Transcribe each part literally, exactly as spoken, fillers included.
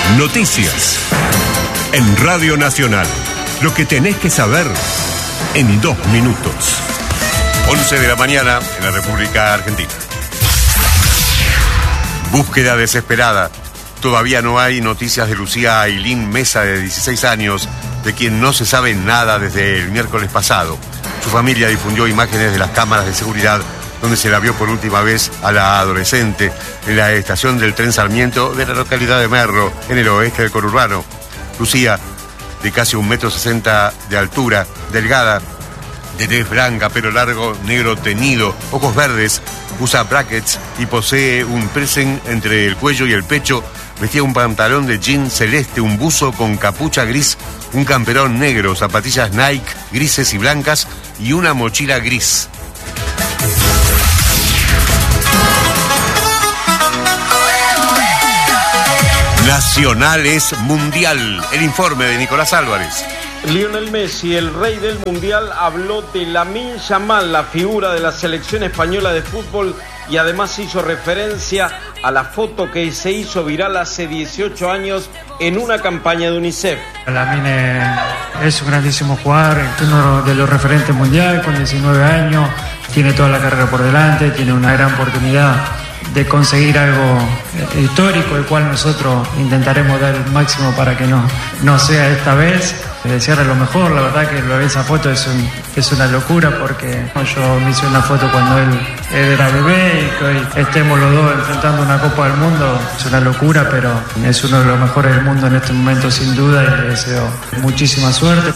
Noticias. En Radio Nacional. Lo que tenés que saber en dos minutos. once de la mañana en la República Argentina. Búsqueda desesperada. Todavía no hay noticias de Lucía Ailín Mesa, de dieciséis años, de quien no se sabe nada desde el miércoles pasado. Su familia difundió imágenes de las cámaras de seguridad donde se la vio por última vez a la adolescente en la estación del tren Sarmiento de la localidad de Merlo, en el oeste del conurbano. Lucía, de casi un metro sesenta de altura, delgada, de tez blanca, pelo largo, negro teñido, ojos verdes, usa brackets y posee un piercing entre el cuello y el pecho. Vestía un pantalón de jean celeste, un buzo con capucha gris, un camperón negro, zapatillas Nike grises y blancas y una mochila gris. Nacional es mundial. El informe de Nicolás Álvarez. Lionel Messi, el rey del mundial, habló de Lamine Yamal, la figura de la selección española de fútbol, y además hizo referencia a la foto que se hizo viral hace dieciocho años en una campaña de UNICEF. Lamine es un grandísimo jugador, uno de los referentes mundial, con diecinueve años, tiene toda la carrera por delante, tiene una gran oportunidad de conseguir algo histórico, el cual nosotros intentaremos dar el máximo para que no, no sea esta vez. Desearle lo mejor. La verdad que lo de esa foto es, un, es una locura, porque yo me hice una foto cuando él, él era bebé, y que hoy estemos los dos enfrentando una Copa del Mundo es una locura, pero es uno de los mejores del mundo en este momento sin duda, y le deseo muchísima suerte.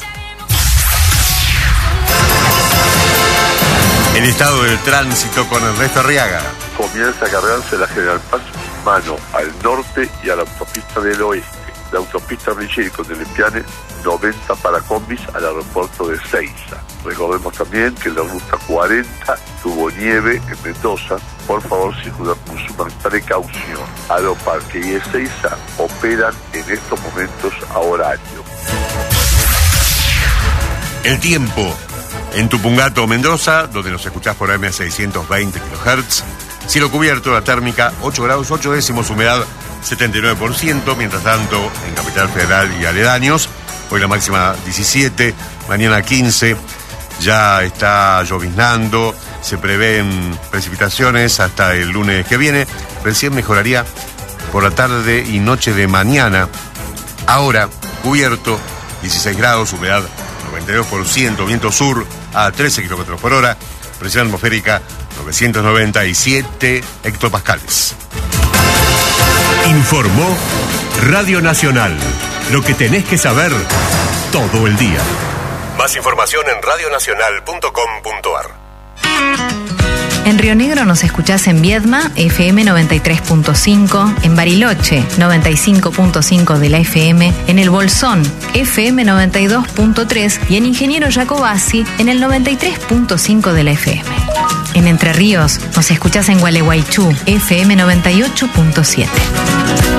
El estado del tránsito con Ernesto Arriaga. Comienza a cargarse la General Paz mano al norte y a la autopista del oeste. La autopista Richeri con el Empiane, noventa para combis al aeropuerto de Seiza. Recordemos también que la ruta cuarenta tuvo nieve en Mendoza. Por favor, circular con suma precaución. Aeroparque y Ezeiza operan en estos momentos a horario. El tiempo. En Tupungato, Mendoza, donde nos escuchás por A M seiscientos veinte kilohertz. Cielo cubierto, la térmica ocho grados ocho décimos, humedad setenta y nueve por ciento. Mientras tanto, en Capital Federal y aledaños, hoy la máxima diecisiete, mañana quince. Ya está lloviznando, se prevén precipitaciones hasta el lunes que viene. Recién mejoraría por la tarde y noche de mañana. Ahora, cubierto, dieciséis grados, humedad noventa y dos por ciento, viento sur a trece kilómetros por hora, presión atmosférica novecientos noventa y siete hectopascales. Informó Radio Nacional. Lo que tenés que saber todo el día. Más información en radio nacional punto com punto a r. En Río Negro nos escuchás en Viedma, F M noventa y tres punto cinco, en Bariloche, noventa y cinco punto cinco de la F M, en El Bolsón, F M noventa y dos punto tres y en Ingeniero Jacobasi, en el noventa y tres punto cinco de la F M. En Entre Ríos nos escuchás en Gualeguaychú, F M noventa y ocho punto siete.